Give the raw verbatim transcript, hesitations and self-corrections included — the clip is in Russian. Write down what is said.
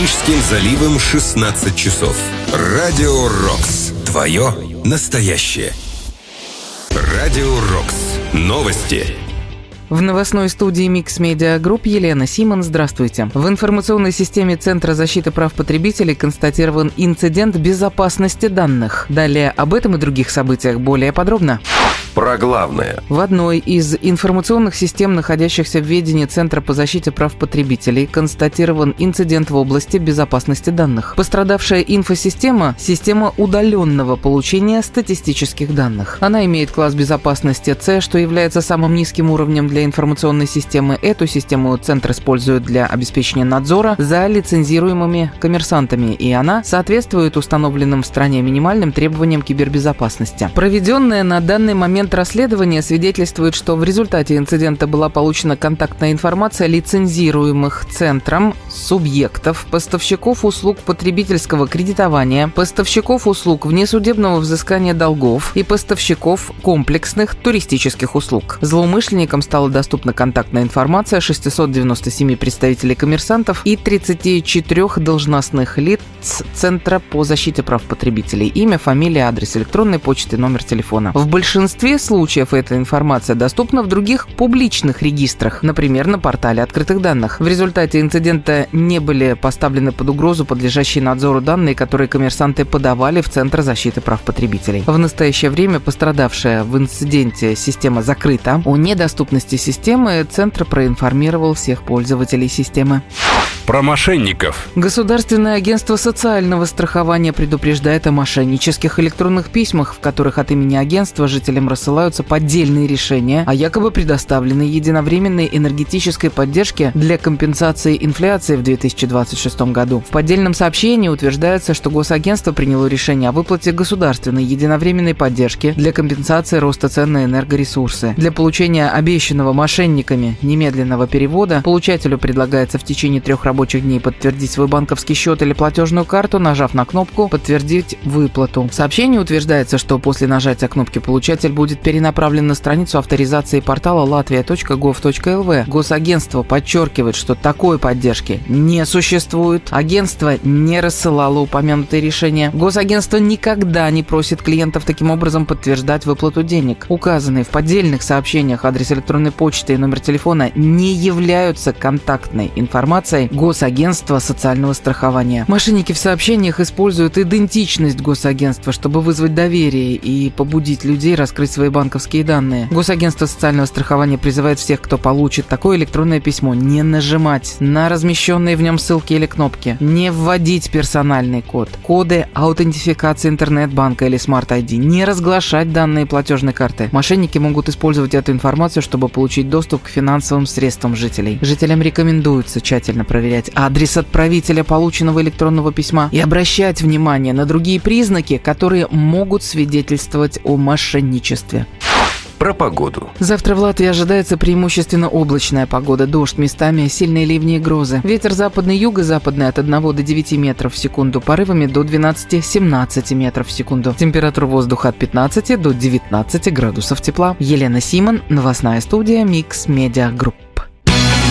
Рижским заливом шестнадцать часов. Радио Рокс. Твое настоящее. Радио Рокс. Новости. В новостной студии Mix Media Group Елена Симон. Здравствуйте. В информационной системе Центра защиты прав потребителей констатирован инцидент безопасности данных. Далее об этом и других событиях более подробно. Про главное. В одной из информационных систем, находящихся в ведении Центра по защите прав потребителей, констатирован инцидент в области безопасности данных. Пострадавшая инфосистема – система удаленного получения статистических данных. Она имеет класс безопасности С, что является самым низким уровнем для информационной системы. Эту систему Центр использует для обеспечения надзора за лицензируемыми коммерсантами, и она соответствует установленным в стране минимальным требованиям кибербезопасности. Проведенное на данный момент расследование свидетельствует, что в результате инцидента была получена контактная информация лицензируемых Центром субъектов, поставщиков услуг потребительского кредитования, поставщиков услуг внесудебного взыскания долгов и поставщиков комплексных туристических услуг. Злоумышленникам стала доступна контактная информация шестисот девяноста семи представителей коммерсантов и тридцати четырёх должностных лиц Центра по защите прав потребителей. Имя, фамилия, адрес электронной почты, номер телефона. В большинстве случаев эта информация доступна в других публичных регистрах, например, на портале открытых данных. В результате инцидента не были поставлены под угрозу подлежащие надзору данные, которые коммерсанты подавали в Центр защиты прав потребителей. В настоящее время пострадавшая в инциденте система закрыта. О недоступности системы Центр проинформировал всех пользователей системы. Про мошенников. Государственное агентство социального страхования предупреждает о мошеннических электронных письмах, в которых от имени агентства жителям рассылаются поддельные решения о якобы предоставленной единовременной энергетической поддержке для компенсации инфляции в две тысячи двадцать шестом году. В поддельном сообщении утверждается, что госагентство приняло решение о выплате государственной единовременной поддержки для компенсации роста цен на энергоресурсы. Для получения обещанного мошенниками немедленного перевода получателю предлагается в течение трех рабочих дней подтвердить свой банковский счет или платежную карту, нажав на кнопку «Подтвердить выплату». В сообщении утверждается, что после нажатия кнопки получатель будет перенаправлен на страницу авторизации портала латвия точка гов точка эл ви. Госагентство подчеркивает, что такой поддержки не существует. Агентство не рассылало упомянутые решения. Госагентство никогда не просит клиентов таким образом подтверждать выплату денег. Указанные в поддельных сообщениях адрес электронной почты и номер телефона не являются контактной информацией Госагентства социального страхования. Мошенники в сообщениях используют идентичность госагентства, чтобы вызвать доверие и побудить людей раскрыть свои банковские данные. Госагентство социального страхования призывает всех, кто получит такое электронное письмо, не нажимать на размещенные в нем ссылки или кнопки, не вводить персональный код, коды аутентификации интернет-банка или Smart ай ди, не разглашать данные платежной карты. Мошенники могут использовать эту информацию, чтобы получить доступ к финансовым средствам жителей. Жителям рекомендуется тщательно проверять адрес отправителя полученного электронного письма и обращать внимание на другие признаки, которые могут свидетельствовать о мошенничестве. Про погоду. Завтра в Латвии ожидается преимущественно облачная погода, дождь, местами сильные ливни и грозы. Ветер западный, юго-западный от одного до девяти метров в секунду, порывами до двенадцати-семнадцати метров в секунду. Температура воздуха от пятнадцати до девятнадцати градусов тепла. Елена Симон, новостная студия Mix Media Group.